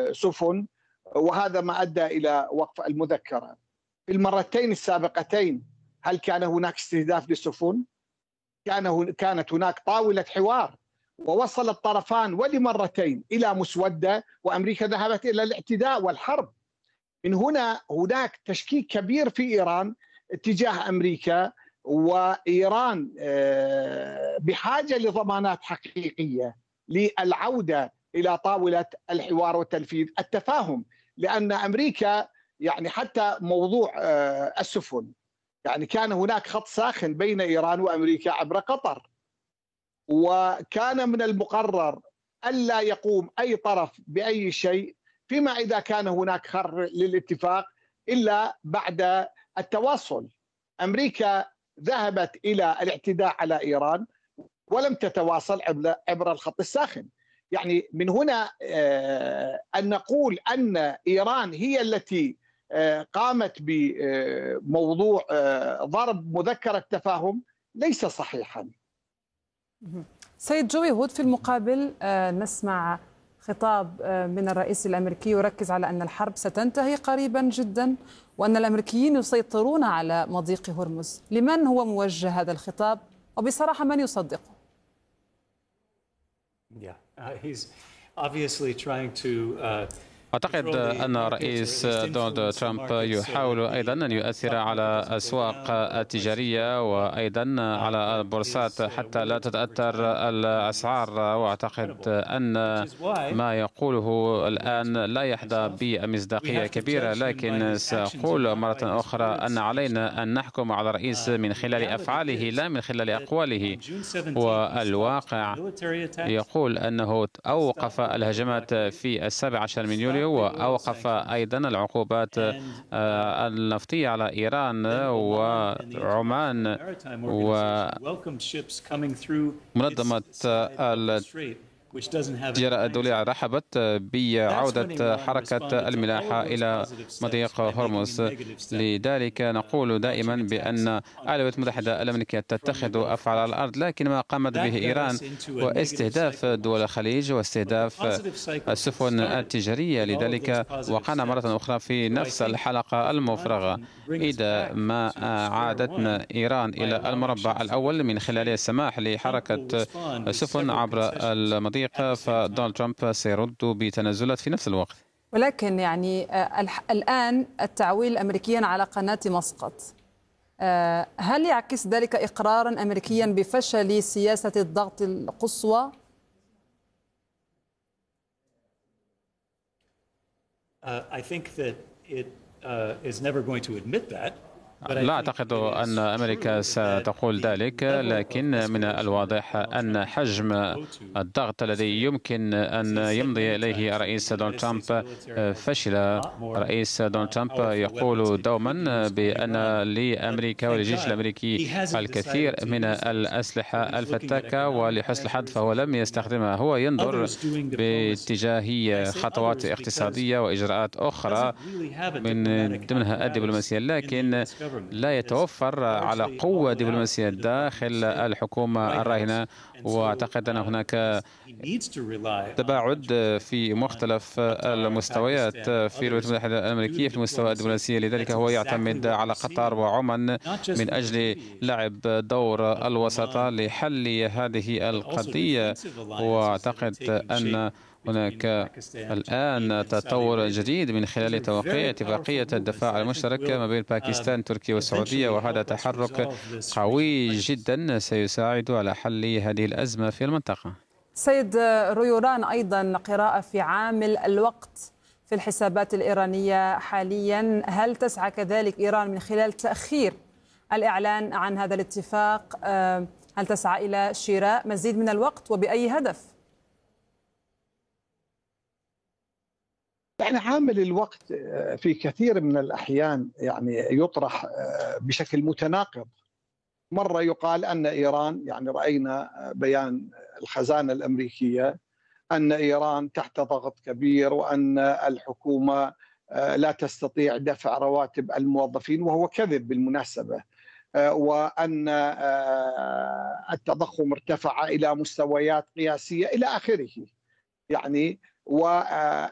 سفن، وهذا ما أدى إلى وقف المذكرة. في المرتين السابقتين هل كان هناك استهداف للسفن؟ كانت هناك طاولة حوار ووصل الطرفان ولمرتين إلى مسودة، وأمريكا ذهبت إلى الاعتداء والحرب. من هنا هناك تشكيك كبير في إيران اتجاه أمريكا، وإيران بحاجة لضمانات حقيقية للعودة إلى طاولة الحوار والتنفيذ التفاهم، لأن أمريكا يعني حتى موضوع السفن، يعني كان هناك خط ساخن بين إيران وأمريكا عبر قطر، وكان من المقرر ألا يقوم أي طرف بأي شيء فيما إذا كان هناك خر للاتفاق إلا بعد التواصل. أمريكا ذهبت إلى الاعتداء على إيران ولم تتواصل عبر الخط الساخن. يعني من هنا أن نقول أن إيران هي التي قامت بموضوع ضرب مذكرة تفاهم ليس صحيحا. سيد جوي هود، في المقابل نسمع خطاب من الرئيس الأمريكي يركز على أن الحرب ستنتهي قريبا جدا وأن الأمريكيين يسيطرون على مضيق هرمز. لمن هو موجه هذا الخطاب؟ وبصراحة من يصدقه؟ He's obviously trying to أعتقد أن الرئيس دونالد ترامب يحاول أيضا أن يؤثر على الأسواق التجارية وأيضا على البورصات حتى لا تتأثر الأسعار، وأعتقد أن ما يقوله الآن لا يحظى بمصداقية كبيرة. لكن سأقول مرة أخرى أن علينا أن نحكم على الرئيس من خلال أفعاله لا من خلال أقواله، والواقع يقول أنه أوقف الهجمات في 17 من يوليو وأوقف أيضا العقوبات النفطية على إيران وعمان، ومنظمة التجارة الدولية رحبت بعودة حركة الملاحة إلى مضيق هرمز. لذلك نقول دائما بأن الولايات المتحدة الأمريكية تتخذ أفعال على الأرض، لكن ما قامت به إيران واستهداف دول الخليج واستهداف السفن التجارية. لذلك وقعنا مرة أخرى في نفس الحلقة المفرغة. إذا ما عادتنا إيران إلى المربع الأول من خلال السماح لحركة السفن عبر المضيق، فدونالد ترامب سيرد بتنازلات في نفس الوقت. ولكن يعني الآن التعويل أمريكيا على قناة مسقط، هل يعكس ذلك إقرارا أمريكيا بفشل سياسة الضغط القصوى؟ I think that it is never going to admit that. لا أعتقد أن أمريكا ستقول ذلك، لكن من الواضح أن حجم الضغط الذي يمكن أن يمضي إليه الرئيس دونالد ترامب فشل. الرئيس دونالد ترامب يقول دوما بأن لأمريكا وللجيش الأمريكي الكثير من الأسلحة الفتاكة، ولحسن الحظ فهو لم يستخدمها. هو ينظر باتجاه خطوات اقتصادية وإجراءات أخرى من ضمنها الدبلوماسية، لكن لا يتوفر على قوة دبلوماسية داخل الحكومة الراهنة. وأعتقد أن هناك تباعد في مختلف المستويات في الولايات المتحدة الأمريكية في المستوى الدبلوماسي. لذلك هو يعتمد على قطر وعمان من أجل لعب دور الوساطة لحل هذه القضية. وأعتقد أن هناك الآن تطور جديد من خلال توقيع اتفاقية الدفاع المشترك ما بين باكستان تركيا والسعودية، وهذا تحرك قوي جدا سيساعد على حل هذه الأزمة في المنطقة. سيد رويوران، أيضا قراءة في عامل الوقت في الحسابات الإيرانية حاليا، هل تسعى كذلك إيران من خلال تأخير الإعلان عن هذا الاتفاق؟ هل تسعى إلى شراء مزيد من الوقت وبأي هدف؟ يعني عامل الوقت في كثير من الأحيان يعني يطرح بشكل متناقض. مرة يقال أن إيران، يعني رأينا بيان الخزانة الأمريكية أن إيران تحت ضغط كبير وأن الحكومة لا تستطيع دفع رواتب الموظفين، وهو كذب بالمناسبة، وأن التضخم ارتفع إلى مستويات قياسية إلى آخره. يعني